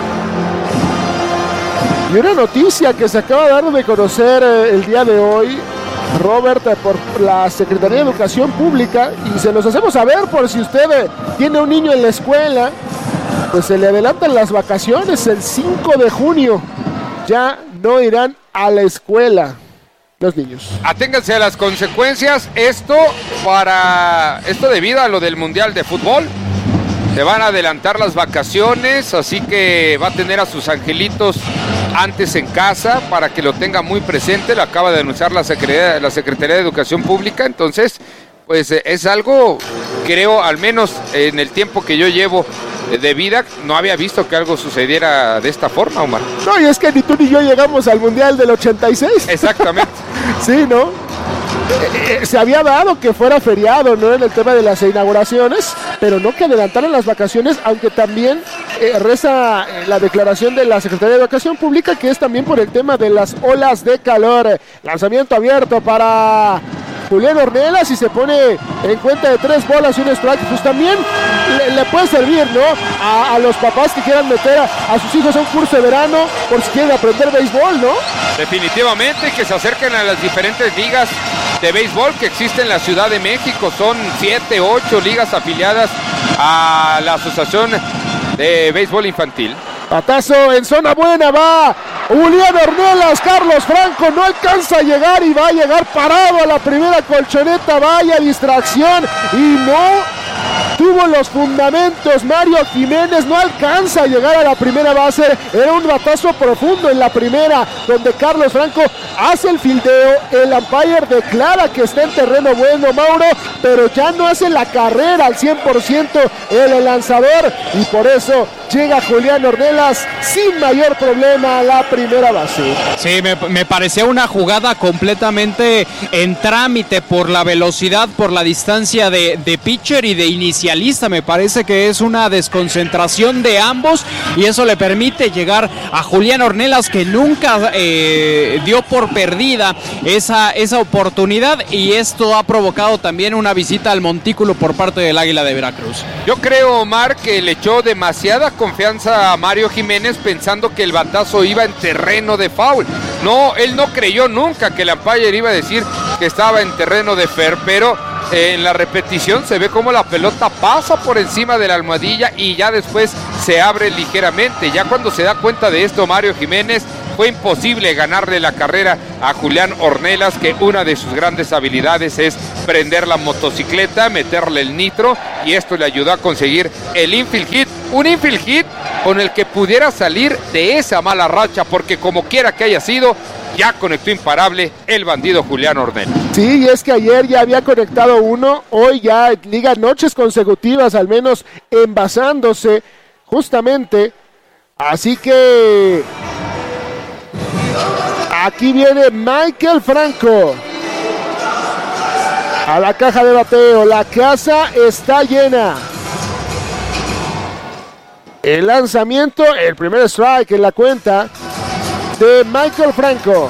A: Y una noticia que se acaba de dar de conocer el día de hoy, Robert, por la Secretaría de Educación Pública, y se los hacemos saber por si usted tiene un niño en la escuela. Pues se le adelantan las vacaciones. El cinco de junio ya no irán a la escuela los niños.
B: Aténganse a las consecuencias. Esto para esto debido a lo del Mundial de Fútbol. Se van a adelantar las vacaciones, así que va a tener a sus angelitos antes en casa para que lo tenga muy presente. Lo acaba de anunciar la Secretaría, la Secretaría de Educación Pública. Entonces, pues es algo, creo, al menos en el tiempo que yo llevo de vida, no había visto que algo sucediera de esta forma, Omar.
A: No, y es que ni tú ni yo llegamos al Mundial del ochenta y seis.
B: Exactamente.
A: Sí, ¿no? Eh, eh, se había dado que fuera feriado, ¿no?, en el tema de las inauguraciones, pero no que adelantaran las vacaciones, aunque también eh, reza eh, la declaración de la Secretaría de Educación Pública, que es también por el tema de las olas de calor. Lanzamiento abierto para Julián Ornelas y se pone en cuenta de tres bolas y un strike. Pues también le, le puede servir, ¿no?, a, a los papás que quieran meter a, a sus hijos a un curso de verano por si quieren aprender béisbol, ¿no?
B: Definitivamente, que se acerquen a las diferentes ligas de béisbol que existen en la Ciudad de México. Son siete, ocho ligas afiliadas a la Asociación de Béisbol Infantil.
A: Patazo en zona buena, va Julián Ornelas. Carlos Franco no alcanza a llegar y va a llegar parado a la primera colchoneta. Vaya distracción y no tuvo los fundamentos. Mario Jiménez no alcanza a llegar a la primera base. Era un batazo profundo en la primera, donde Carlos Franco hace el fildeo. El umpire declara que está en terreno bueno, Mauro, pero ya no hace la carrera al cien por ciento el lanzador, y por eso llega Julián Ornelas sin mayor problema a la primera base.
C: Sí, me, me parecía una jugada completamente en trámite por la velocidad, por la distancia de, de pitcher y de inicialista. Me parece que es una desconcentración de ambos y eso le permite llegar a Julián Ornelas, que nunca eh, dio por perdida esa, esa oportunidad, y esto ha provocado también una visita al montículo por parte del Águila de Veracruz.
B: Yo creo, Omar, que le echó demasiada confianza a Mario Jiménez pensando que el batazo iba en terreno de foul. No, él no creyó nunca que el umpire iba a decir que estaba en terreno de fair, pero eh, en la repetición se ve como la pelota pasa por encima de la almohadilla y ya después se abre ligeramente. Ya cuando se da cuenta de esto Mario Jiménez, fue imposible ganarle la carrera a Julián Ornelas, que una de sus grandes habilidades es prender la motocicleta, meterle el nitro, y esto le ayudó a conseguir el infield hit. Un infield hit con el que pudiera salir de esa mala racha, porque como quiera que haya sido, ya conectó imparable el bandido Julián Ornelas.
A: Sí, y es que ayer ya había conectado uno, hoy ya liga noches consecutivas, al menos envasándose justamente. Así que aquí viene Michael Franco a la caja de bateo. La casa está llena. El lanzamiento, el primer strike en la cuenta de Michael Franco.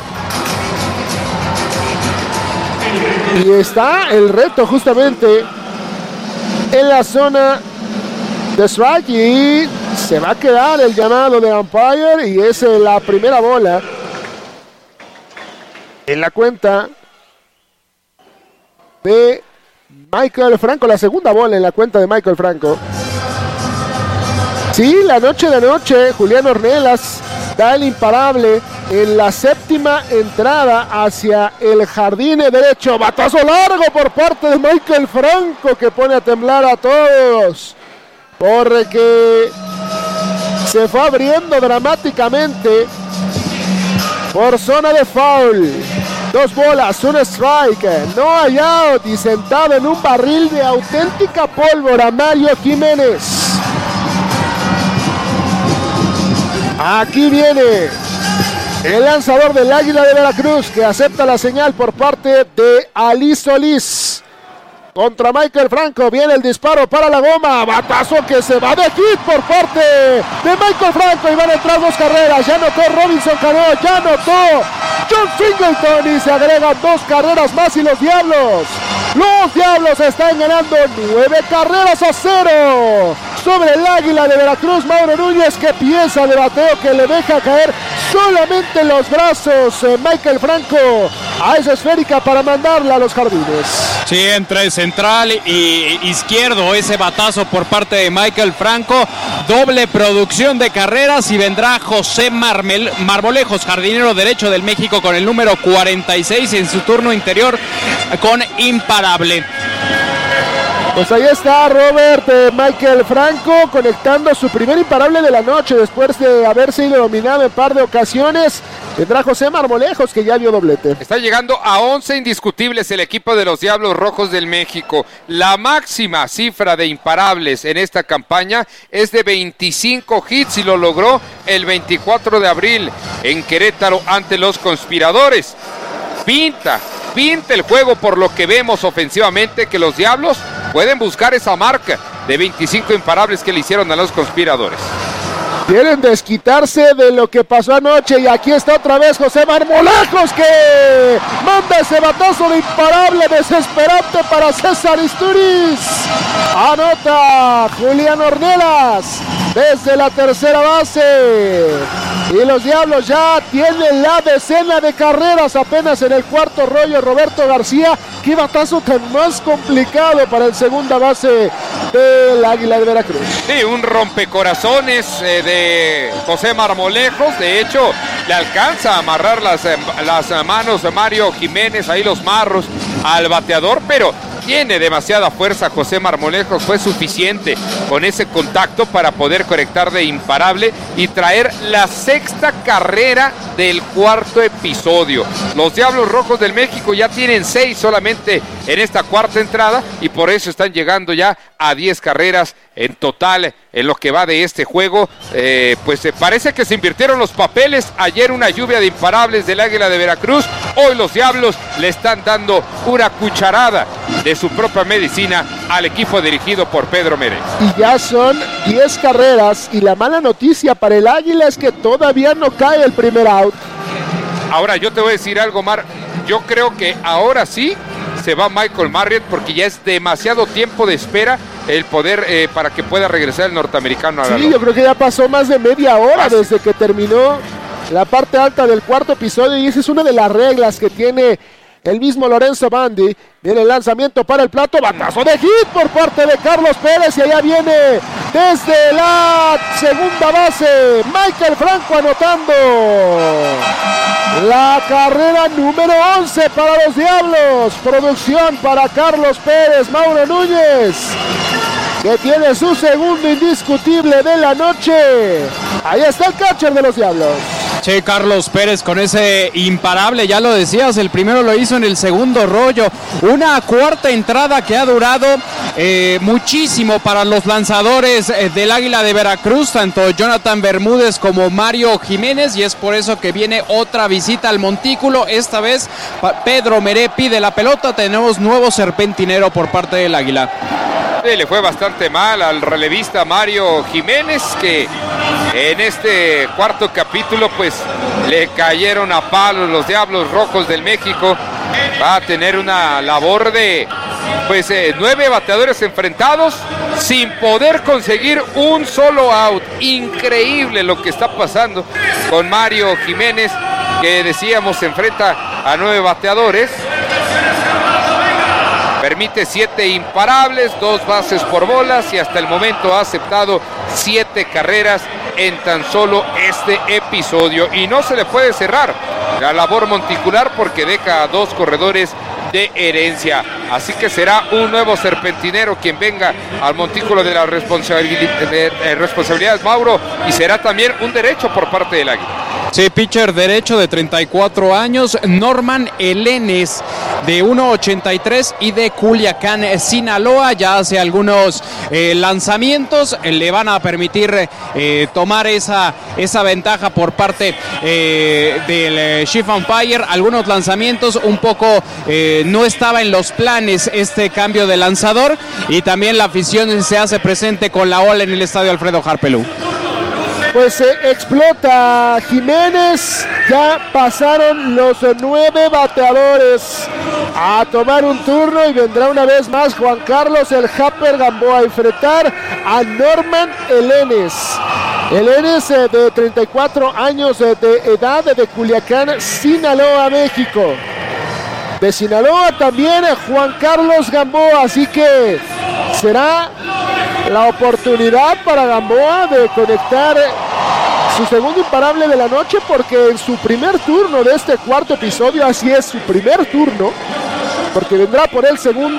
A: Y está el reto justamente en la zona de strike, y se va a quedar el llamado de umpire, y es la primera bola en la cuenta de Michael Franco, la segunda bola en la cuenta de Michael Franco. Sí, la noche de noche, Julián Ornelas da el imparable en la séptima entrada hacia el jardín derecho. Batazo largo por parte de Michael Franco, que pone a temblar a todos, porque se fue abriendo dramáticamente por zona de foul. Dos bolas, un strike, no hay out, y sentado en un barril de auténtica pólvora, Mario Jiménez. Aquí viene el lanzador del Águila de Veracruz, que acepta la señal por parte de Ali Solís. Contra Michael Franco, viene el disparo para la goma, batazo que se va de hit por parte de Michael Franco, y van a entrar dos carreras. Ya anotó Robinson Cano, ya anotó John Singleton, y se agregan dos carreras más, y los Diablos, los Diablos están ganando nueve carreras a cero sobre el Águila de Veracruz. Mauro Núñez, que pieza de bateo que le deja caer solamente en los brazos eh, Michael Franco a esa esférica para mandarla a los jardines.
C: Sí, entre central y izquierdo ese batazo por parte de Michael Franco, doble producción de carreras, y vendrá José Marmel, Marmolejos, jardinero derecho del México, con el número cuarenta y seis en su turno interior con imparable.
A: Pues ahí está Robert eh, Michael Franco conectando su primer imparable de la noche después de haber sido dominado en par de ocasiones. Vendrá José Marmolejos, que ya dio doblete.
B: Está llegando a once indiscutibles el equipo de los Diablos Rojos del México. La máxima cifra de imparables en esta campaña es de veinticinco hits, y lo logró el veinticuatro de abril en Querétaro ante los Conspiradores. Pinta, pinta el juego, por lo que vemos ofensivamente, que los Diablos pueden buscar esa marca de veinticinco imparables que le hicieron a los Conspiradores.
A: Quieren desquitarse de lo que pasó anoche, y aquí está otra vez José Marmolejos, que manda ese batazo de imparable desesperante para César Isturiz. Anota Julián Ornelas desde la tercera base, y los Diablos ya tienen la decena de carreras apenas en el cuarto rollo. Roberto García, qué batazo tan más complicado para el segunda base del Águila de Veracruz.
B: Sí, un rompecorazones eh, de José Marmolejos. De hecho, le alcanza a amarrar las, eh, las manos de Mario Jiménez, ahí los marros, al bateador, pero tiene demasiada fuerza José Marmolejos. Fue suficiente con ese contacto para poder conectar de imparable y traer la sexta carrera del cuarto episodio. Los Diablos Rojos del México ya tienen seis solamente en esta cuarta entrada, y por eso están llegando ya a diez carreras en total en lo que va de este juego. Eh, pues eh, parece que se invirtieron los papeles. Ayer una lluvia de imparables del Águila de Veracruz. Hoy los Diablos le están dando una cucharada de su propia medicina al equipo dirigido por Pedro Meré.
A: Y ya son diez carreras y la mala noticia para el Águila es que todavía no cae el primer out.
B: Ahora yo te voy a decir algo, Mar. Yo creo que ahora sí se va Michael Marriott porque ya es demasiado tiempo de espera el poder eh, para que pueda regresar el norteamericano a la
A: Sí,
B: loma.
A: yo creo que ya pasó más de media hora desde que terminó la parte alta del cuarto episodio y esa es una de las reglas que tiene el mismo Lorenzo Bandi. Viene el lanzamiento para el plato, batazo de hit por parte de Carlos Pérez y allá viene desde la segunda base Michael Franco anotando la carrera número once para los Diablos. Producción para Carlos Pérez, Mauro Núñez, que tiene su segundo indiscutible de la noche. Ahí está el catcher de los Diablos.
C: Che, Carlos Pérez con ese imparable, ya lo decías, el primero lo hizo en el segundo rollo. Una cuarta entrada que ha durado eh, muchísimo para los lanzadores eh, del Águila de Veracruz, tanto Jonathan Bermúdez como Mario Jiménez, y es por eso que viene otra visita al montículo. Esta vez Pedro Meré pide la pelota, tenemos nuevo serpentinero por parte del Águila.
B: Sí, le fue bastante mal al relevista Mario Jiménez, que en este cuarto capítulo pues le cayeron a palos los Diablos Rojos del México. Va a tener una labor de pues eh, nueve bateadores enfrentados sin poder conseguir un solo out. Increíble lo que está pasando con Mario Jiménez, que decíamos se enfrenta a nueve bateadores. Permite siete imparables, dos bases por bolas y hasta el momento ha aceptado siete carreras en tan solo este episodio. Y no se le puede cerrar la labor monticular porque deja a dos corredores de herencia. Así que será un nuevo serpentinero quien venga al montículo de las responsabilidad, de, de responsabilidades, Mauro, y será también un derecho por parte del Águila.
C: Sí, pitcher derecho de treinta y cuatro años, Norman Elenes, de uno ochenta y tres y de Culiacán, Sinaloa. Ya hace algunos eh, lanzamientos, eh, le van a permitir eh, tomar esa, esa ventaja por parte eh, del eh, Chief Umpire. Algunos lanzamientos un poco eh, no estaba en los planes este cambio de lanzador, y también la afición se hace presente con la ola en el estadio Alfredo Harpelú.
A: Pues eh, explota Jiménez, ya pasaron los nueve bateadores a tomar un turno y vendrá una vez más Juan Carlos el Japper Gamboa a enfrentar a Norman Elenes. Elenes eh, de treinta y cuatro años eh, de edad, de Culiacán, Sinaloa, México. De Sinaloa también eh, Juan Carlos Gamboa, así que será la oportunidad para Gamboa de conectar su segundo imparable de la noche, porque en su primer turno de este cuarto episodio, así es, su primer turno, porque vendrá por el segundo,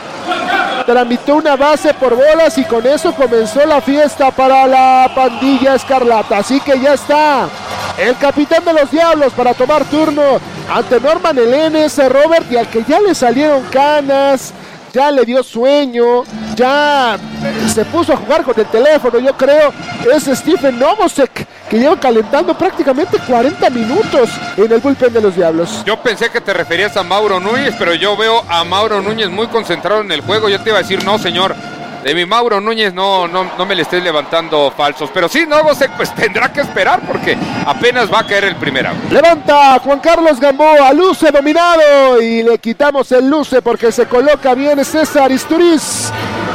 A: tramitó una base por bolas y con eso comenzó la fiesta para la pandilla escarlata. Así que ya está el capitán de los Diablos para tomar turno ante Norman Elenes, Robert, y al que ya le salieron canas, ya le dio sueño, ya se puso a jugar con el teléfono, yo creo, es Stephen Novosek, que lleva calentando prácticamente cuarenta minutos en el bullpen de los Diablos.
B: Yo pensé que te referías a Mauro Núñez, pero yo veo a Mauro Núñez muy concentrado en el juego. Yo te iba a decir, no señor, de mi Mauro Núñez no, no, no me le estés levantando falsos, pero sí, Novosek pues tendrá que esperar porque apenas va a caer el primer out.
A: Levanta Juan Carlos Gamboa, luce dominado y le quitamos el luce porque se coloca bien César Isturiz.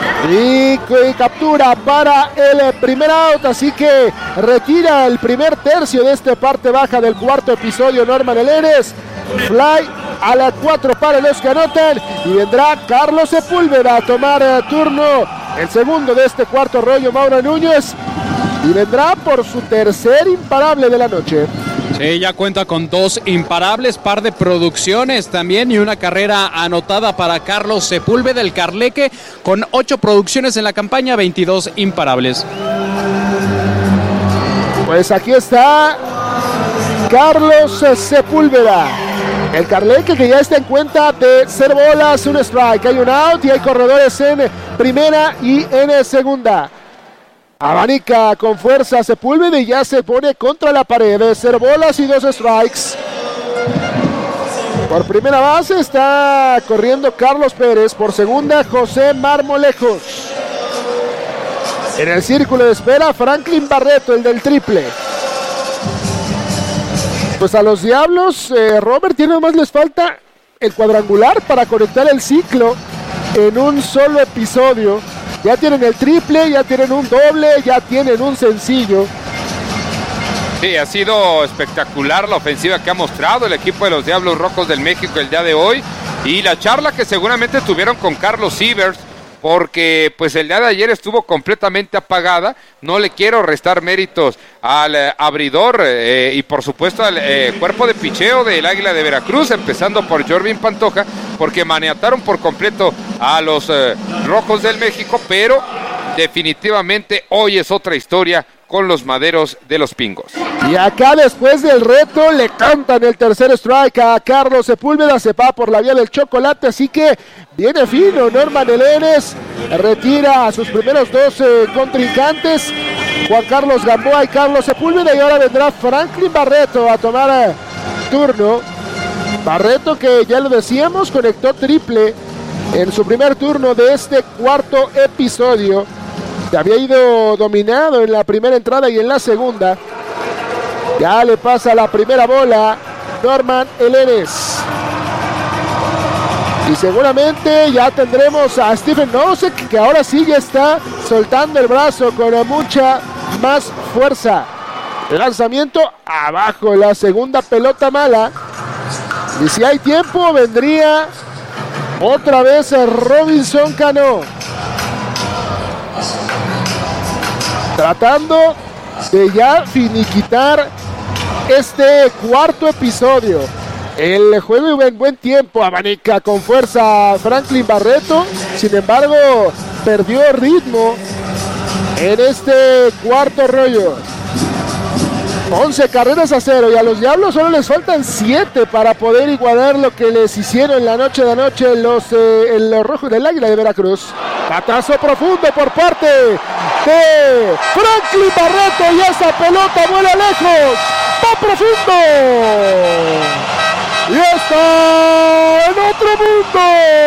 A: Y, y captura para el primer out, así que retira el primer tercio de esta parte baja del cuarto episodio Norman Elenes. Fly a la cuatro para los que anotan y vendrá Carlos Sepúlveda a tomar uh, turno, el segundo de este cuarto rollo, Mauro Núñez, y vendrá por su tercer imparable de la noche.
C: Sí, ya cuenta con dos imparables, par de producciones también y una carrera anotada para Carlos Sepúlveda, del Carleque, con ocho producciones en la campaña, veintidós imparables.
A: Pues aquí está Carlos Sepúlveda, El Carleque que ya está en cuenta de cero bolas, un strike, hay un out y hay corredores en primera y en segunda. Abanica con fuerza Sepúlveda y ya se pone contra la pared, cero bolas y dos strikes. Por primera base está corriendo Carlos Pérez, por segunda José Marmolejos. En el círculo de espera Franklin Barreto, el del triple. Pues a los Diablos, eh, Robert, tiene más les falta el cuadrangular para conectar el ciclo en un solo episodio. Ya tienen el triple, ya tienen un doble, ya tienen un sencillo.
B: Sí, ha sido espectacular la ofensiva que ha mostrado el equipo de los Diablos Rojos del México el día de hoy. Y la charla que seguramente tuvieron con Carlos Sievers, porque pues el día de ayer estuvo completamente apagada. No le quiero restar méritos al eh, abridor eh, y por supuesto al eh, cuerpo de picheo del Águila de Veracruz, empezando por Jorvin Pantoja, porque maniataron por completo a los eh, Rojos del México, pero definitivamente hoy es otra historia con los Maderos de los Pingos.
A: Y acá después del reto le cantan el tercer strike a Carlos Sepúlveda, se va por la vía del chocolate, así que viene fino Norman Elenes, retira a sus primeros dos eh, contrincantes, Juan Carlos Gamboa y Carlos Sepúlveda, y ahora vendrá Franklin Barreto a tomar eh, turno. Barreto, que ya lo decíamos, conectó triple en su primer turno de este cuarto episodio. Se había ido dominado en la primera entrada y en la segunda. Ya le pasa la primera bola Norman Elenes. Y seguramente ya tendremos a Stephen Nosek, que ahora sí ya está soltando el brazo con mucha más fuerza. Lanzamiento abajo, la segunda pelota mala. Y si hay tiempo, vendría otra vez Robinson Cano, tratando de ya finiquitar este cuarto episodio. El juego iba en buen tiempo, abanica con fuerza Franklin Barreto, sin embargo perdió ritmo en este cuarto rollo. once carreras a cero y a los Diablos solo les faltan siete para poder igualar lo que les hicieron la noche de anoche los, eh, los Rojos del Águila de Veracruz. Patazo profundo por parte de Franklin Barreto y esa pelota vuela lejos, va profundo y está en otro mundo.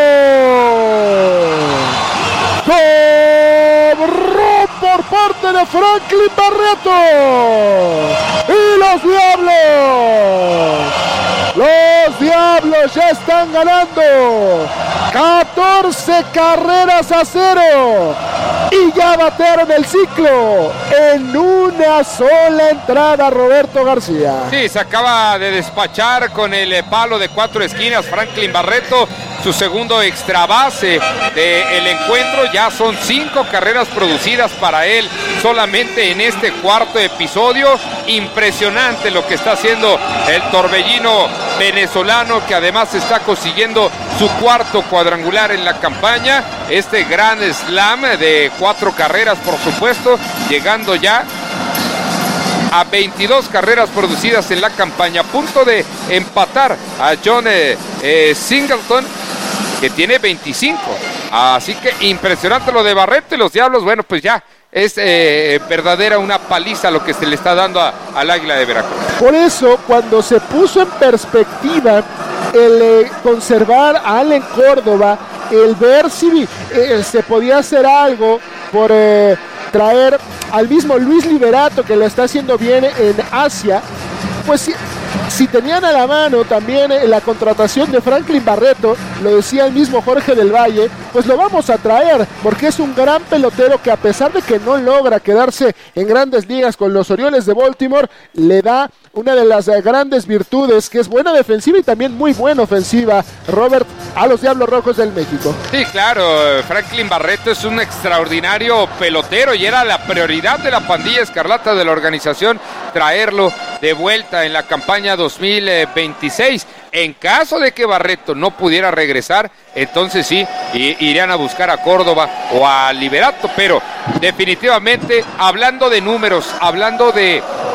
A: Corró por parte de Franklin Barreto y los Diablos, los Diablos ya están ganando catorce carreras a cero y ya batearon el ciclo en una sola entrada. Roberto García.
B: Sí, se acaba de despachar con el palo de cuatro esquinas Franklin Barreto, su segundo extra base del encuentro. Ya son cinco carreras producidas para él solamente en este cuarto episodio. Impresionante lo que está haciendo el torbellino venezolano, que además está consiguiendo su cuarto cuadrangular en la campaña. Este gran slam de cuatro carreras, por supuesto, llegando ya a veintidós carreras producidas en la campaña, a punto de empatar a John eh, eh, Singleton, que tiene veinticinco. Así que impresionante lo de Barreto, y los Diablos, bueno, pues ya es eh, verdadera una paliza lo que se le está dando a, al Águila de Veracruz.
A: Por eso, cuando se puso en perspectiva el eh, conservar a Allen Córdoba, el ver si eh, se podía hacer algo por eh, traer al mismo Luis Liberato, que lo está haciendo bien en Asia, pues si, si tenían a la mano también eh, la contratación de Franklin Barreto, lo decía el mismo Jorge del Valle, pues lo vamos a traer, porque es un gran pelotero que, a pesar de que no logra quedarse en grandes ligas con los Orioles de Baltimore, le da una de las eh, grandes virtudes, que es buena defensiva y también muy buena ofensiva, Robert, a los Diablos Rojos del México.
B: Sí, claro, Franklin Barreto es un extraordinario pelotero y era la prioridad de la pandilla escarlata de la organización traerlo de vuelta en la campaña dos mil veintiséis. En caso de que Barreto no pudiera regresar, entonces sí, irían a buscar a Córdoba o a Liberato, pero definitivamente, hablando de números, hablando de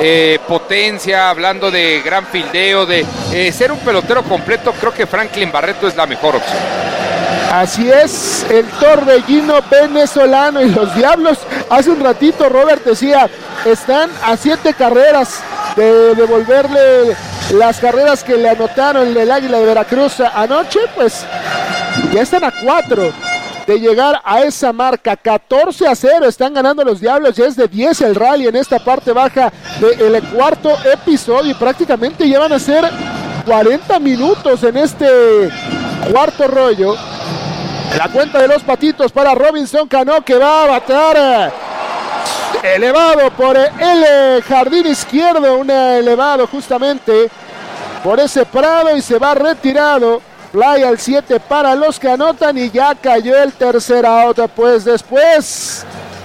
B: eh, potencia, hablando de gran fildeo, de eh, ser un pelotero completo, creo que Franklin Barreto es la mejor opción.
A: Así es, el torbellino venezolano. Y los Diablos, hace un ratito Robert decía, están a siete carreras de devolverle las carreras que le anotaron el Águila de Veracruz anoche, pues ya están a cuatro de llegar a esa marca. Catorce a cero están ganando los Diablos, ya es de diez el rally en esta parte baja del cuarto episodio y prácticamente ya van a ser cuarenta minutos en este cuarto rollo. La cuenta de los patitos para Robinson Cano, que va a batear elevado por el jardín izquierdo, un elevado justamente por ese prado, y se va retirado. Fly al siete para los que anotan y ya cayó el tercer out. Pues después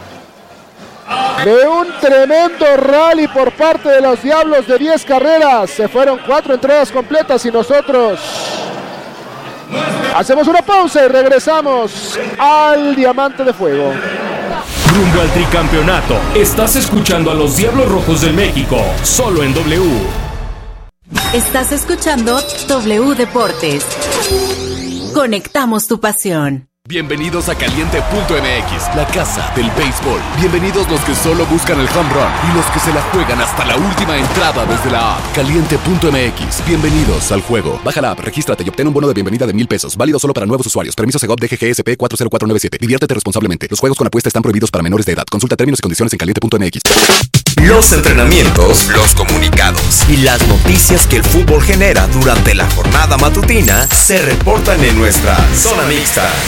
A: de un tremendo rally por parte de los Diablos de diez carreras, se fueron cuatro entradas completas y nosotros hacemos una pausa y regresamos al Diamante de Fuego.
D: Rumbo al tricampeonato. Estás escuchando a los Diablos Rojos del México, solo en W.
J: Estás escuchando W Deportes. Conectamos tu pasión.
L: Bienvenidos a Caliente punto M X, la casa del béisbol. Bienvenidos los que solo buscan el home run y los que se la juegan hasta la última entrada desde la app. Caliente punto M X, bienvenidos al juego. Baja la app, regístrate y obtén un bono de bienvenida de mil pesos, válido solo para nuevos usuarios. Permiso Segov D G G S P cuatro cero cuatro nueve siete. Diviértete responsablemente. Los juegos con apuesta están prohibidos para menores de edad. Consulta términos y condiciones en Caliente punto M X.
M: Los entrenamientos, los comunicados y las noticias que el fútbol genera durante la jornada matutina se reportan en nuestra zona mixta.